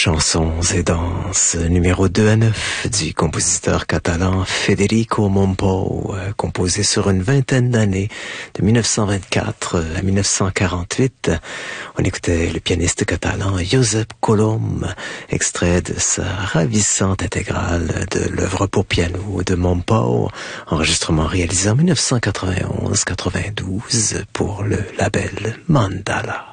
Chansons et danses, numéro 2 à 9 du compositeur catalan Federico Mompou, composé sur une vingtaine d'années, de 1924 à 1948. On écoutait le pianiste catalan Josep Colom, extrait de sa ravissante intégrale de l'œuvre pour piano de Mompou, enregistrement réalisé en 1991-92 pour le label Mandala.